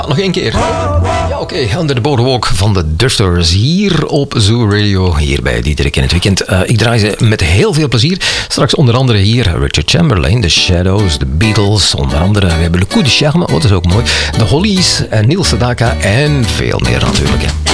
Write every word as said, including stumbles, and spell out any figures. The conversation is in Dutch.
Nog één keer. Ja, oké. Okay. Under the Boardwalk van de Dusters hier op Zoo Radio. Hier bij Diederik in het weekend. Uh, ik draai ze met heel veel plezier. Straks onder andere hier Richard Chamberlain, The Shadows, The Beatles. Onder andere, we hebben Le Coup de Charme, wat is ook mooi. De Hollies, uh, Neil Sedaka en veel meer natuurlijk.